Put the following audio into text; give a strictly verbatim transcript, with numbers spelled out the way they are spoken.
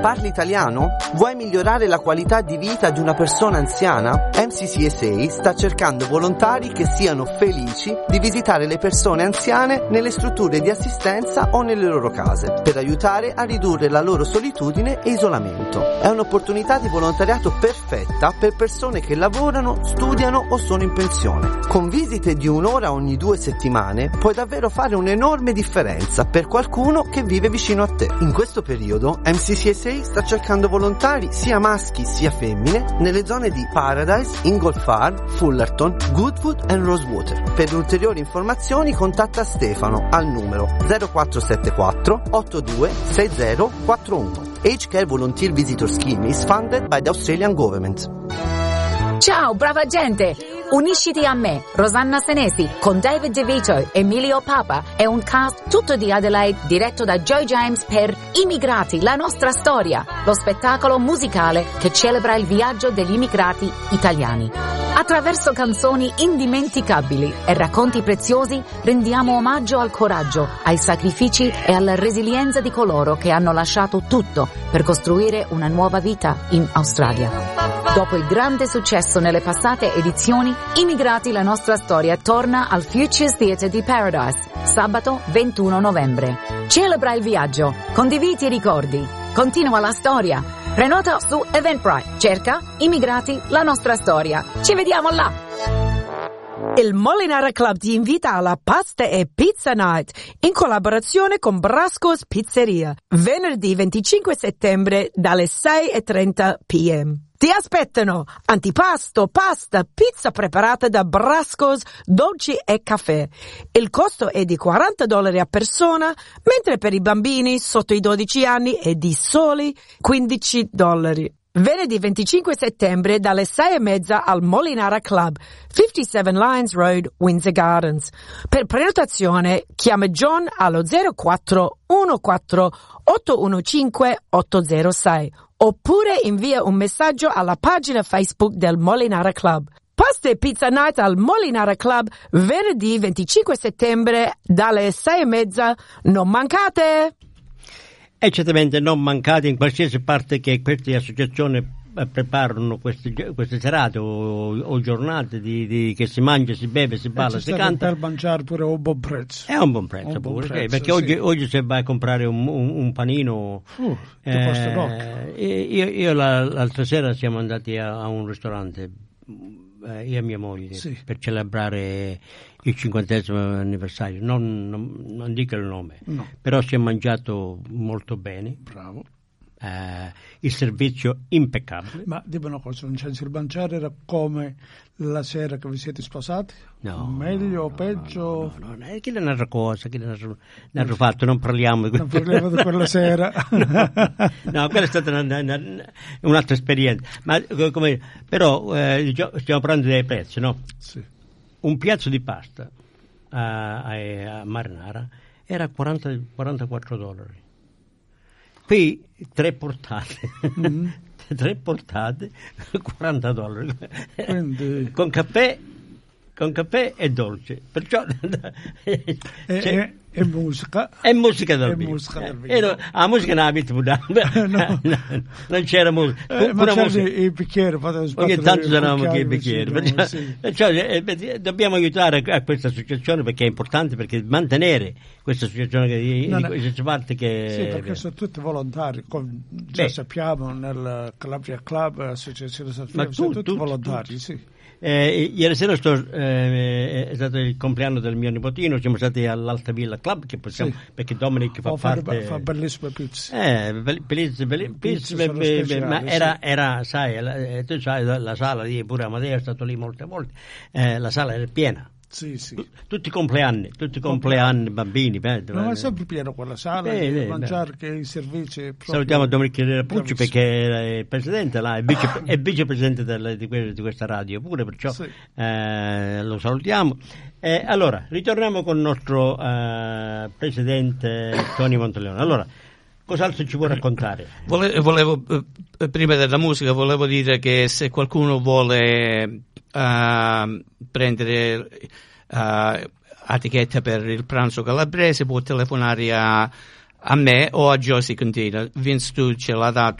Parli italiano? Vuoi migliorare la qualità di vita di una persona anziana? M C C S A sta cercando volontari che siano felici di visitare le persone anziane nelle strutture di assistenza o nelle loro case, per aiutare a ridurre la loro solitudine e isolamento. È un'opportunità di volontariato perfetta per persone che lavorano, studiano o sono in pensione. Con visite di un'ora ogni due settimane puoi davvero fare un'enorme differenza per qualcuno che vive vicino a te. In questo periodo M C C S A sta cercando volontari sia maschi sia femmine nelle zone di Paradise, Ingold Farm, Fullerton, Goodwood e Rosewater. Per ulteriori informazioni contatta Stefano al numero zero quattro sette quattro otto due sei zero quattro uno. Age Care Volunteer Visitor Scheme is funded by the Australian Government. Ciao, brava gente! Unisciti a me, Rosanna Senesi, con David DeVito, Emilio Papa e un cast tutto di Adelaide diretto da Joe James per Immigrati, la nostra storia, lo spettacolo musicale che celebra il viaggio degli immigrati italiani. Attraverso canzoni indimenticabili e racconti preziosi rendiamo omaggio al coraggio, ai sacrifici e alla resilienza di coloro che hanno lasciato tutto per costruire una nuova vita in Australia. Dopo il grande successo nelle passate edizioni, Immigrati la nostra storia torna al Futures Theatre di Paradise, sabato ventuno novembre. Celebra il viaggio, condividi i ricordi, continua la storia. Prenota su Eventbrite, cerca Immigrati la nostra storia. Ci vediamo là! Il Molinara Club ti invita alla Pasta e Pizza Night in collaborazione con Brasco's Pizzeria, venerdì venticinque settembre dalle sei e trenta p m. Ti aspettano antipasto, pasta, pizza preparata da Brasco's, dolci e caffè. Il costo è di quaranta dollari a persona, mentre per i bambini sotto i dodici anni è di soli quindici dollari. Venerdì venticinque settembre dalle sei e mezza al Molinara Club, cinquantasette Lions Road, Windsor Gardens. Per prenotazione chiama John allo zero quattro uno quattro otto uno cinque otto zero sei oppure invia un messaggio alla pagina Facebook del Molinara Club. Pasta e Pizza Night al Molinara Club venerdì venticinque settembre dalle sei e mezza. Non mancate! E certamente non mancate in qualsiasi parte che queste associazioni preparano queste, queste serate o, o giornate di, di, che si mangia, si beve, si balla, si canta. Per mangiare pure un buon prezzo. È un buon prezzo, un buon pure, prezzo perché sì. oggi, oggi se vai a comprare un, un, un panino uh, eh, io, io la, l'altra sera siamo andati a, a un ristorante eh, io e mia moglie sì. per celebrare il cinquantesimo anniversario, non, non, non dico il nome, no. Però si è mangiato molto bene. Bravo. Eh, il servizio impeccabile. Ma dimmi una cosa, non c'è il mangiare era come la sera che vi siete sposati? No, meglio o no, peggio? no, no, no, no. Che è un'altra cosa che ne hanno fatto, non parliamo di non parliamo di quella sera. no, no, quella è stata una, una, un'altra esperienza, ma come, però eh, stiamo parlando dei prezzi, no? Sì. Un piatto di pasta a, a, a Marinara era quaranta, quarantaquattro dollari. Qui tre portate, mm-hmm. tre portate, quaranta dollari. Quindi... con caffè, con caffè e dolce. Perciò e, e, e musica. E musica dal e vivo. Musica dal vivo. Eh, no, la musica non abita più, no. no, non c'era musica. Eh, ma c'era i bicchieri, ogni tanto saranno anche i bicchieri. Vicino, perciò, sì. perciò eh, dobbiamo aiutare a questa associazione perché è importante, perché mantenere questa associazione di, no, di no. queste parti che sì, perché sono tutti volontari, come già Beh. sappiamo nel Calabria Club, associazione ma tu, sono tutti tu, volontari, tu. sì. Eh, ieri sera sto, eh, è stato il compleanno del mio nipotino, siamo stati all'Alta Villa Club che possiamo, sì. perché Dominic fa oh, parte fa bellissime pizze eh, bellissime, bellissime, pizze be, be, be, ma era, sì. era sai, la, tu sai la, la sala lì, pure Amadeo è stato lì molte volte, eh, la sala era piena. Sì, sì. Tutti i compleanni, tutti i compleanni, bambini. Beh, no, ma è sempre pieno quella sala, beh, beh, mangiare beh. che i servizi. Salutiamo Domenico Pucci perché è il presidente là, è, vice, è vicepresidente del, di, que, di questa radio pure, perciò sì. eh, lo salutiamo. Eh, allora, ritorniamo con il nostro eh, presidente Tony Monteleone. Allora, cos'altro ci vuoi raccontare? Volevo, volevo eh, prima della musica, volevo dire che se qualcuno vuole uh, prendere uh, etichetta per il pranzo calabrese può telefonare a a me o a Josie Cantina. Vince tu ce l'ha dato